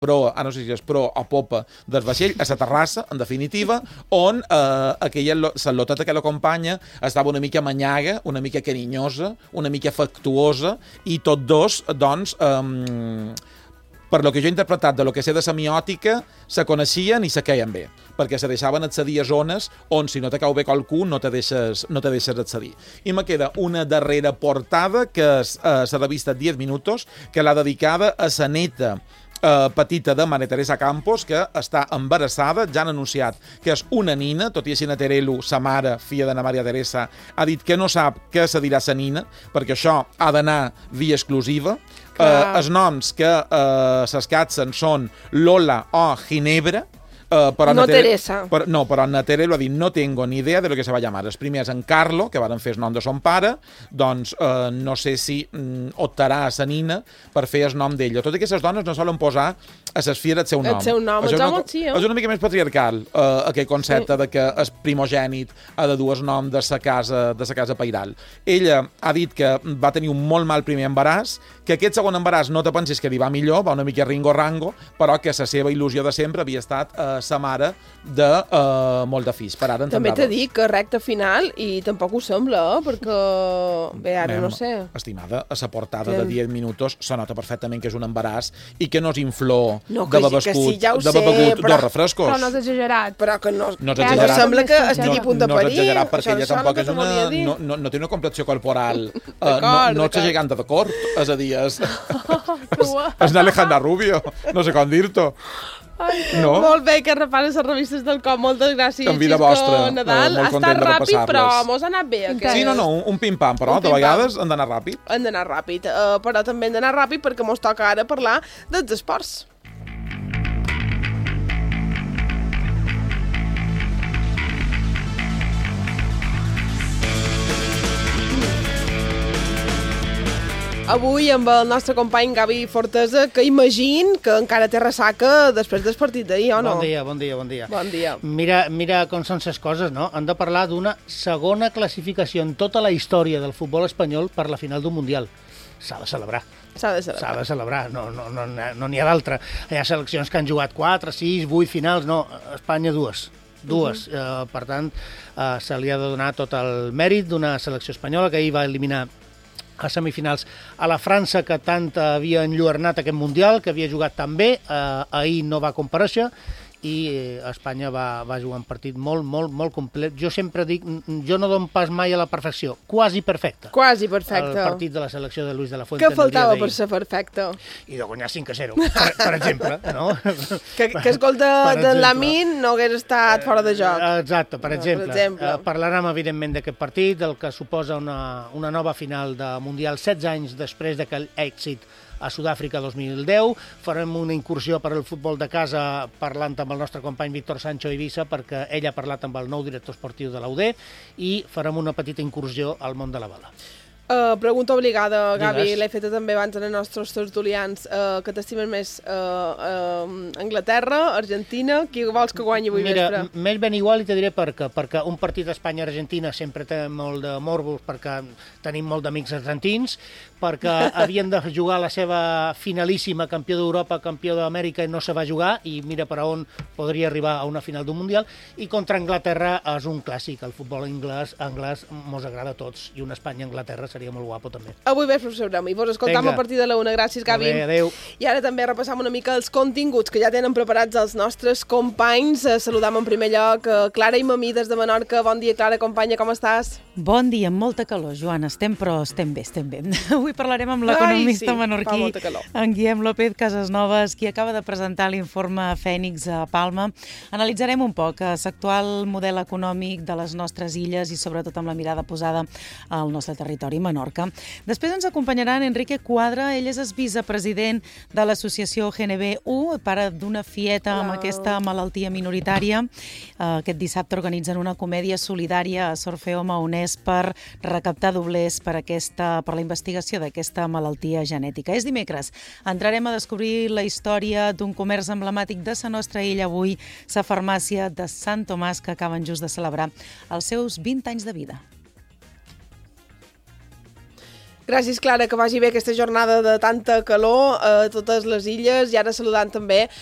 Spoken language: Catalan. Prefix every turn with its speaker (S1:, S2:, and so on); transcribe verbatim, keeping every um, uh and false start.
S1: proa, ara no sé si és proa o popa del vaixell, a la terrassa, en definitiva, on eh, aquella, la loteta que l'acompanya estava una mica manyaga, una mica carinyosa, una mica afectuosa, i tots dos, doncs, eh, per lo que jo he interpretat de lo que sé de semiòtica, se coneixien i se queien bé, perquè se deixaven accedir a zones on, si no te cau bé qualcú, no te deixes, no te deixes accedir. I me queda una darrera portada, que és eh, la revista diez minutos, que l'ha dedicada a la neta Uh, petita de Maria Teresa Campos, que està embarassada, ja han anunciat que és una nina, tot i així Terelu, sa mare, filla de Maria Teresa, ha dit que no sap què se dirà sa nina, perquè això ha d'anar via exclusiva. Uh, els noms que uh, s'escatzen són Lola o Ginebra, Uh, però
S2: no
S1: Natere,
S2: Teresa.
S1: Per, no, però Natere lo ha dit, no tengo ni idea de lo que se va llamar. Els primers en Carlo, que van fer el nom de son pare, doncs uh, no sé si mm, optarà a sa nina per fer el nom d'ella. Tot i que les dones no solen posar a les filles el seu nom.
S2: El seu nom,
S1: Això
S2: els
S1: és
S2: homes
S1: una,
S2: sí, eh?
S1: és una mica més patriarcal, uh, aquell concepte
S2: Sí.
S1: de que el primogènit ha de dur el nom de sa casa, de sa casa pairal. Ella ha dit que va tenir un molt mal primer embaràs, que aquest segon embaràs no te pensis que li va millor, va una mica ringo-rango, però que la seva il·lusió de sempre havia estat uh, sa mare de uh, molt de fills. Per ara en
S2: També
S1: tindrà
S2: t'he
S1: dos.
S2: dit que recta final, i tampoc ho sembla, eh? Perquè... Bé, ara
S1: Mem,
S2: no sé.
S1: Estimada, a la portada
S2: Sí.
S1: de diez minutos se nota perfectament que és un embaràs i que no és inflor
S2: No,
S1: de
S2: que sí,
S1: bebescut,
S2: que sí, ja ho
S1: de
S2: sé,
S1: bebegut
S2: però-
S1: dos refrescos.
S3: Però no és exagerat.
S2: Però que no...
S1: No és
S3: Que
S1: exagerat.
S2: No sembla que
S3: No,
S2: estigui a punt de
S1: no és
S2: parir.
S1: exagerat, perquè
S2: Això
S1: ella
S2: és el
S1: tampoc
S2: que
S1: és una,
S2: volia dir.
S1: no, no, no té una complexió corporal. uh, no,
S2: D'acord,
S1: no ets
S2: d'acord.
S1: gegant de cort, és a dir, és,
S3: Que guai.
S1: és una Alejandra Rubio, no sé com dir-t'ho. No?
S2: Molt bé, que repares les revistes del cop. Moltes gràcies,
S1: En vida
S2: Xisco
S1: vostra.
S2: Nadal.
S1: Eh, molt
S2: Ha
S1: content
S2: estat
S1: de
S2: ràpid,
S1: repassar-les.
S2: però mos ha anat bé. Aquest...
S1: Sí, no, no, un, un pim-pam, però
S2: Un
S1: de
S2: pim-pam.
S1: vegades han d'anar ràpid.
S2: Hem d'anar ràpid, uh, però també hem d'anar ràpid perquè mos toca ara parlar dels esports. Avui amb el nostre company Gavi Fortesa, que imagino que encara té ressaca després del partit d'ahir, o no?
S4: Bon dia, bon dia, bon dia.
S2: Bon dia.
S4: Mira, mira com són les coses, no? Han de parlar d'una segona classificació en tota la història del futbol espanyol per la final d'un Mundial. S'ha de celebrar.
S2: S'ha de
S4: S'ha
S2: celebrar.
S4: de celebrar, no n'hi no, no, no n'hi ha d'altra. Hi ha seleccions que han jugat quatre, sis, vuit finals, no, Espanya dues. Dues. Uh -huh. uh, per tant, uh, se li ha de donar tot el mèrit d'una selecció espanyola que ahir va eliminar a semifinals a la França, que tant havia enlluernat aquest Mundial, que havia jugat tan bé, eh, ahir no va comparèixer, i eh, Espanya va, va jugar un partit molt, molt, molt complet. Jo sempre dic, jo no dono pas mai a la perfecció, quasi perfecte.
S2: Quasi perfecte.
S4: El partit de la selecció de Luis de la Fuente.
S2: Què
S4: en el dia
S2: faltava
S4: d'ahir.
S2: per ser perfecte?
S4: I de guanyar cinc a zero, per, per exemple. No?
S2: Que, que el gol de,
S4: Per
S2: de
S4: exemple.
S2: Lamin no hagués estat fora de joc.
S4: Eh, Exacte, per
S2: No,
S4: exemple.
S2: per exemple.
S4: Eh, parlarem, evidentment, d'aquest partit, del que suposa una, una nova final de Mundial setze anys després d'aquell èxit a Sud-àfrica dos mil deu. Farem una incursió per al futbol de casa parlant amb el nostre company Víctor Sancho Eivissa, perquè ell ha parlat amb el nou director esportiu de l'A U D, i farem una petita incursió al món de la bala.
S2: Uh, pregunta obligada, Gavi,
S4: Digues.
S2: l'he feta també abans en els nostres tertulians. Uh, que t'estimen més uh, uh, Anglaterra, Argentina? Qui vols que guanyi avui
S4: Mira,
S2: vespre?
S4: m'és ben igual i te diré per què. Perquè un partit Espanya-Argentina sempre té molt de morbos, perquè tenim molt d'amics argentins, perquè havien de jugar la seva finalíssima campió d'Europa, campió d'Amèrica, i no se va jugar, i mira per a on podria arribar a una final d'un Mundial. I contra Anglaterra és un clàssic. El futbol anglès, anglès mos agrada a tots, i una Espanya-Anglaterra seria molt guapo també.
S2: Avui vespre ho sabrem i vos escoltam
S4: Vinga.
S2: a partir de la una. Gràcies, Gavi.
S4: Molt bé, adéu.
S2: I ara també repassam una mica els continguts que ja tenen preparats els nostres companys. Eh, Saludam en primer lloc eh, Clara i Mamí des de Menorca. Bon dia, Clara, companya, com estàs?
S5: Bon dia, amb molta calor, Joan. Estem, però estem bé, estem bé. Avui parlarem amb
S2: Ai,
S5: l'economista
S2: sí, fa
S5: menorquí,
S2: molta calor.
S5: en Guillem López Casasnovas, qui acaba de presentar l'informe Fènix a Palma. Analitzarem un poc l'actual model econòmic de les nostres illes i sobretot amb la mirada posada al nostre territori, Menorca. Després ens acompanyaran Enrique Quadra, ell és el vicepresident de l'associació G N B u, pare d'una fieta amb
S2: Hola.
S5: aquesta malaltia minoritària. Aquest dissabte organitzen una comèdia solidària a Sorfeo Maonès per recaptar doblers per, aquesta, per la investigació d'aquesta malaltia genètica. És dimecres. Entrarem a descobrir la història d'un comerç emblemàtic de la nostra illa avui, la farmàcia de Sant Tomàs, que acaben just de celebrar els seus vint anys de vida.
S2: Gràcies, Clara, que vagi bé aquesta jornada de tanta calor a totes les illes i ara saludant també